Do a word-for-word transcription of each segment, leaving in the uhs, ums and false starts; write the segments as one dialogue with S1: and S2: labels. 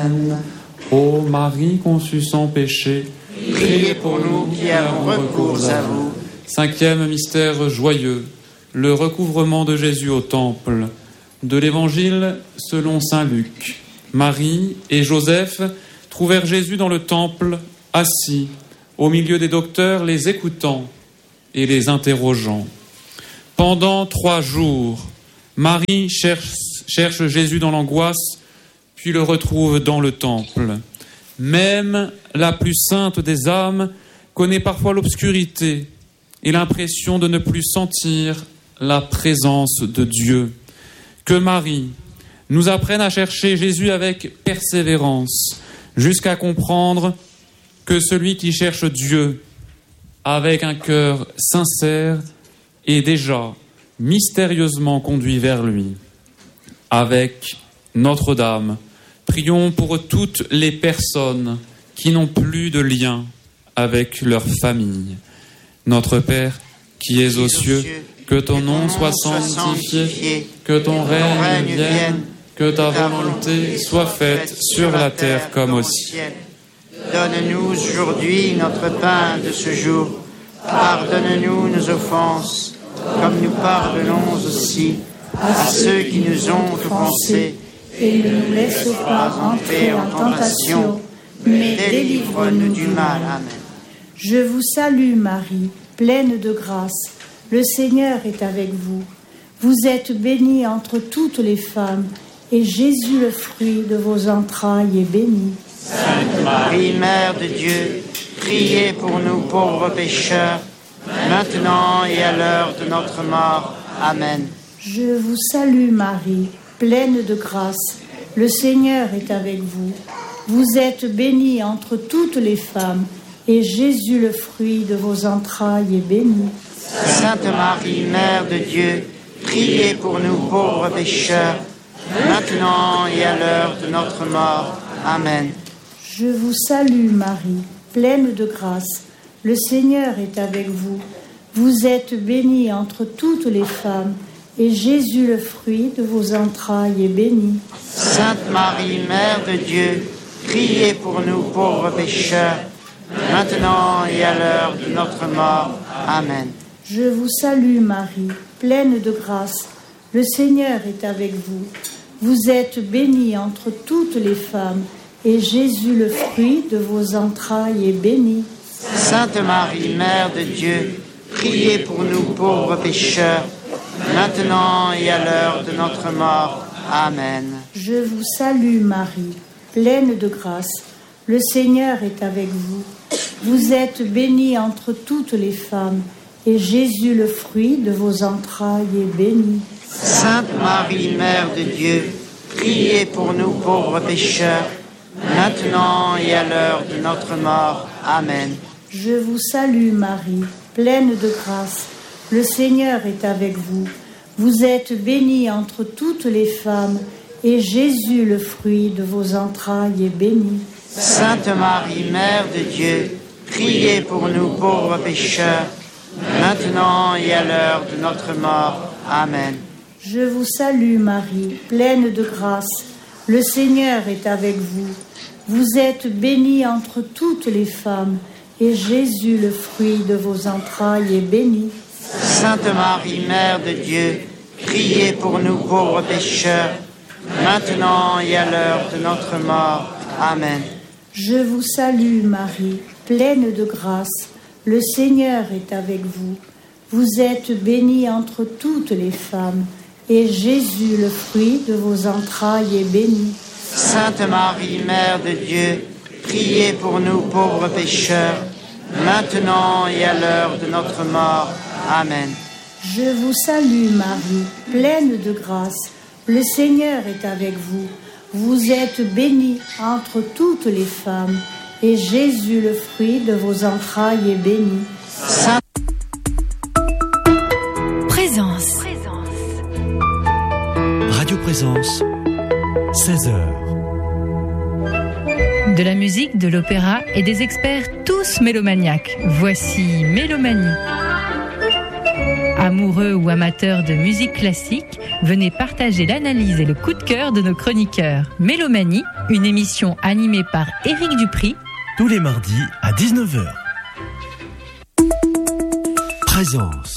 S1: Amen. Ô Marie conçue sans péché,
S2: priez pour nous qui avons recours à vous.
S1: Cinquième mystère joyeux, le recouvrement de Jésus au temple. De l'Évangile selon saint Luc. Marie et Joseph trouvèrent Jésus dans le temple, assis, au milieu des docteurs, les écoutant et les interrogeant. Pendant trois jours, Marie cherche, cherche Jésus dans l'angoisse, puis le retrouve dans le temple. Même la plus sainte des âmes connaît parfois l'obscurité et l'impression de ne plus sentir la présence de Dieu. Que Marie nous apprenne à chercher Jésus avec persévérance, jusqu'à comprendre que celui qui cherche Dieu avec un cœur sincère est déjà mystérieusement conduit vers lui. Avec Notre-Dame, prions pour toutes les personnes qui n'ont plus de lien avec leur famille. Notre Père, qui es aux cieux, que ton nom soit sanctifié, que ton règne vienne, que ta volonté soit faite sur la terre comme au ciel.
S2: Donne-nous aujourd'hui notre pain de ce jour. Pardonne-nous nos offenses, comme nous pardonnons aussi à ceux qui nous ont offensés.
S3: Et ne nous laisse pas entrer en tentation, mais délivre-nous du mal. Amen. Je vous salue Marie, pleine de grâce. Le Seigneur est avec vous. Vous êtes bénie entre toutes les femmes, et Jésus, le fruit de vos entrailles, est béni.
S2: Sainte Marie, Mère de Dieu, priez pour nous pauvres pécheurs, maintenant et à l'heure de notre mort. Amen.
S3: Je vous salue Marie, pleine de grâce. Le Seigneur est avec vous. Vous êtes bénie entre toutes les femmes, et Jésus, le fruit de vos entrailles, est béni.
S2: Sainte Marie, Mère de Dieu, priez pour nous pauvres pécheurs, maintenant et à l'heure de notre mort. Amen.
S3: Je vous salue Marie, pleine de grâce. Le Seigneur est avec vous. Vous êtes bénie entre toutes les femmes, et Jésus, le fruit de vos entrailles, est béni.
S2: Sainte Marie, Mère de Dieu, priez pour nous pauvres pécheurs, maintenant et à l'heure de notre mort. Amen.
S3: Je vous salue Marie, pleine de grâce. Le Seigneur est avec vous. Vous êtes bénie entre toutes les femmes, et Jésus, le fruit de vos entrailles, est béni.
S2: Sainte Marie, Mère de Dieu, priez pour nous pauvres pécheurs, maintenant et à l'heure de notre mort. Amen.
S3: Je vous salue Marie, pleine de grâce. Le Seigneur est avec vous. Vous êtes bénie entre toutes les femmes, et Jésus, le fruit de vos entrailles, est béni.
S2: Sainte Marie, Mère de Dieu, priez pour nous pauvres pécheurs, maintenant et à l'heure de notre mort. Amen.
S3: Je vous salue Marie, pleine de grâce. Le Seigneur est avec vous. Vous êtes bénie entre toutes les femmes, et Jésus, le fruit de vos entrailles, est béni.
S2: Sainte Marie, Mère de Dieu, priez pour nous pauvres pécheurs, maintenant et à l'heure de notre mort. Amen.
S3: Je vous salue Marie, pleine de grâce. Le Seigneur est avec vous. Vous êtes bénie entre toutes les femmes, et Jésus, le fruit de vos entrailles, est béni.
S2: Sainte Marie, Mère de Dieu, priez pour nous pauvres pécheurs, maintenant et à l'heure de notre mort. Amen.
S3: Je vous salue Marie, pleine de grâce. Le Seigneur est avec vous. Vous êtes bénie entre toutes les femmes, et Jésus, le fruit de vos entrailles, est béni.
S2: Sainte Marie, Mère de Dieu, priez pour nous pauvres pécheurs, maintenant et à l'heure de notre mort. Amen.
S3: Je vous salue Marie, pleine de grâce. Le Seigneur est avec vous. Vous êtes bénie entre toutes les femmes, et Jésus, le fruit de vos entrailles, est béni.
S2: Sainte
S4: Présence.
S5: Radio Présence, seize heures.
S4: De la musique, de l'opéra et des experts tous mélomaniaques. Voici Mélomanie. Amoureux ou amateurs de musique classique, venez partager l'analyse et le coup de cœur de nos chroniqueurs. Mélomanie, Une émission animée par Éric Dupri.
S5: Tous les mardis à dix-neuf heures. Présence.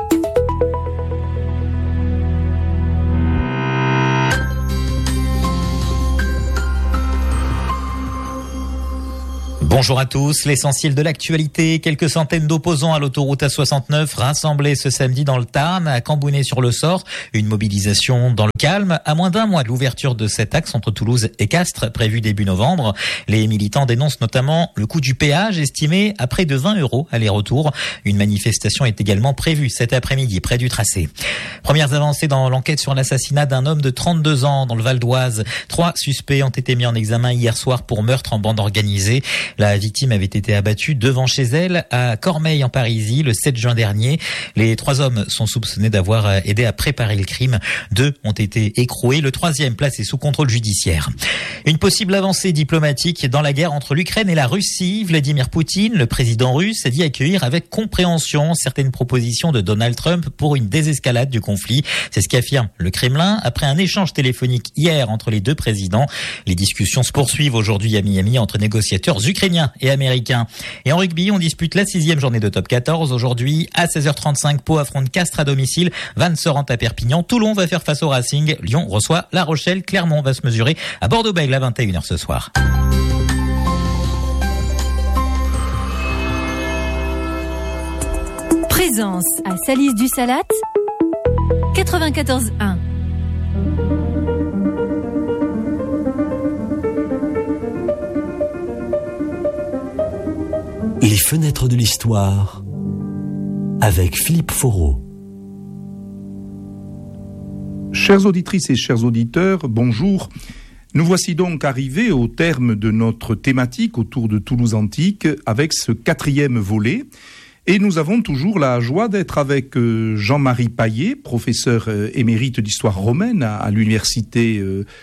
S6: Bonjour à tous, l'essentiel de l'actualité. Quelques centaines d'opposants à l'autoroute A soixante-neuf rassemblés ce samedi dans le Tarn, à Cambounet-sur-le-Sort. Une mobilisation dans le calme, à moins d'un mois de l'ouverture de cet axe entre Toulouse et Castres, prévu début novembre. Les militants dénoncent notamment le coût du péage, estimé à près de vingt euros aller-retour. Une manifestation est également prévue cet après-midi près du tracé. Premières avancées dans l'enquête sur l'assassinat d'un homme de trente-deux ans dans le Val d'Oise. Trois suspects ont été mis en examen hier soir pour meurtre en bande organisée. La victime avait été abattue devant chez elle à Cormeilles en Parisie le sept juin dernier. Les trois hommes sont soupçonnés d'avoir aidé à préparer le crime. Deux ont été écroués. Le troisième placé sous contrôle judiciaire. Une possible avancée diplomatique dans la guerre entre l'Ukraine et la Russie. Vladimir Poutine, le président russe, a dit accueillir avec compréhension certaines propositions de Donald Trump pour une désescalade du conflit. C'est ce qu'affirme le Kremlin après un échange téléphonique hier entre les deux présidents. Les discussions se poursuivent aujourd'hui à Miami entre négociateurs ukrainiens et américains. Et en rugby, on dispute la sixième journée de top quatorze. Aujourd'hui, à seize heures trente-cinq, Pau affronte Castres à domicile, Vannes se rend à Perpignan, Toulon va faire face au Racing, Lyon reçoit La Rochelle, Clermont va se mesurer à Bordeaux-Bègles à vingt et une heures ce soir.
S7: Présence à Salis du Salat, quatre-vingt-quatorze un.
S5: Les fenêtres de l'histoire avec Philippe Foreau.
S8: Chères auditrices et chers auditeurs, bonjour. Nous voici donc arrivés au terme de notre thématique autour de Toulouse antique avec ce quatrième volet. Et nous avons toujours la joie d'être avec Jean-Marie Paillet, professeur émérite d'histoire romaine à l'université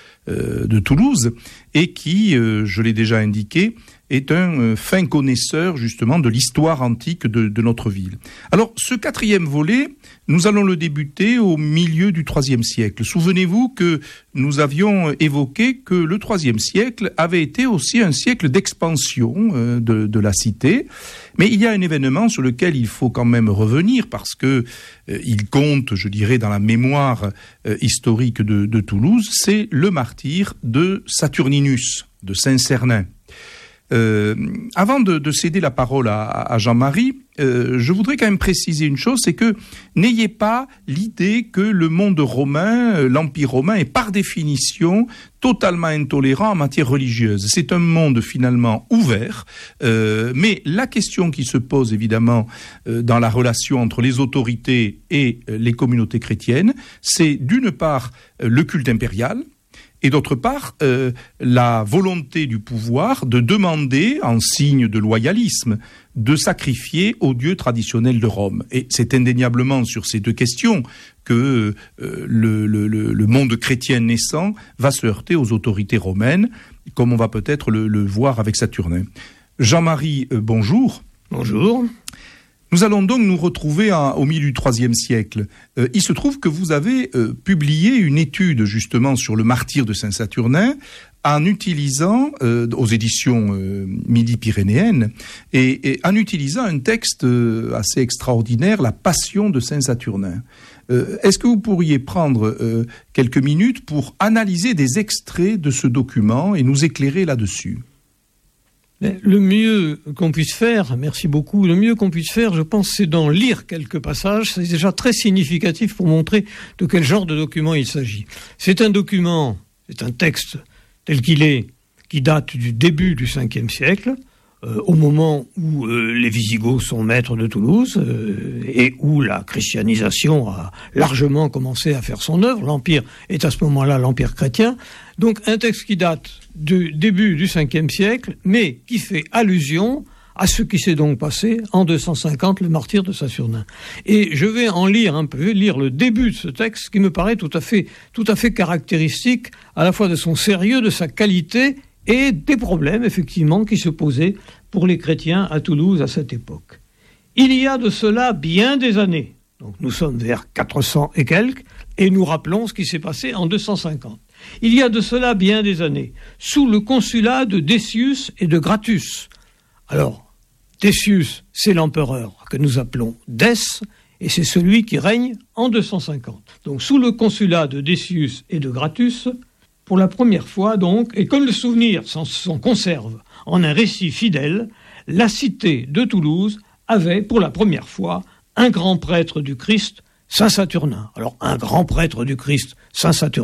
S8: de Toulouse, et qui, je l'ai déjà indiqué, est un fin connaisseur justement de l'histoire antique de, de notre ville. Alors, ce quatrième volet, nous allons le débuter au milieu du troisième siècle. Souvenez-vous que nous avions évoqué que le troisième siècle avait été aussi un siècle d'expansion euh, de, de la cité. Mais il y a un événement sur lequel il faut quand même revenir parce que euh, il compte, je dirais, dans la mémoire euh, historique de, de Toulouse, c'est le martyre de Saturninus, de Saint-Cernin. Euh, avant de, de céder la parole à, à Jean-Marie, euh, je voudrais quand même préciser une chose, c'est que n'ayez pas l'idée que le monde romain, l'Empire romain, est par définition totalement intolérant en matière religieuse. C'est un monde finalement ouvert, euh, mais la question qui se pose évidemment euh, dans la relation entre les autorités et euh, les communautés chrétiennes, c'est d'une part euh, le culte impérial, et d'autre part, euh, la volonté du pouvoir de demander, en signe de loyalisme, de sacrifier aux dieux traditionnels de Rome. Et c'est indéniablement sur ces deux questions que euh, le, le, le monde chrétien naissant va se heurter aux autorités romaines, comme on va peut-être le, le voir avec Saturnin. Jean-Marie, euh, bonjour.
S9: Bonjour.
S8: Nous allons donc nous retrouver en, au milieu du troisième siècle. Euh, il se trouve que vous avez euh, publié une étude justement sur le martyre de Saint-Saturnin en utilisant, euh, aux éditions euh, Midi-Pyrénéennes, et, et en utilisant un texte euh, assez extraordinaire, La Passion de Saint-Saturnin. Euh, est-ce que vous pourriez prendre euh, quelques minutes pour analyser des extraits de ce document et nous éclairer là-dessus ?
S9: Le mieux qu'on puisse faire, merci beaucoup, le mieux qu'on puisse faire, je pense, c'est d'en lire quelques passages. C'est déjà très significatif pour montrer de quel genre de document il s'agit. C'est un document, c'est un texte tel qu'il est, qui date du début du cinquième siècle, euh, au moment où euh, les Visigoths sont maîtres de Toulouse euh, et où la christianisation a largement commencé à faire son œuvre. L'Empire est à ce moment-là l'Empire chrétien. Donc un texte qui date du début du cinquième siècle, mais qui fait allusion à ce qui s'est donc passé en deux cent cinquante, le martyre de Saturnin. Et je vais en lire un peu, lire le début de ce texte, qui me paraît tout à fait, tout à fait caractéristique à la fois de son sérieux, de sa qualité et des problèmes, effectivement, qui se posaient pour les chrétiens à Toulouse à cette époque. Il y a de cela bien des années, donc nous sommes vers quatre cents et quelques, et nous rappelons ce qui s'est passé en deux cent cinquante. Il y a de cela bien des années, sous le consulat de Decius et de Gratus. Alors, Decius, c'est l'empereur que nous appelons Dès, et c'est celui qui règne en deux cent cinquante. Donc, sous le consulat de Decius et de Gratus, pour la première fois donc, et comme le souvenir s'en, s'en conserve en un récit fidèle, la cité de Toulouse avait pour la première fois un grand prêtre du Christ, Saint Saturnin. Alors, un grand prêtre du Christ, Saint Saturnin,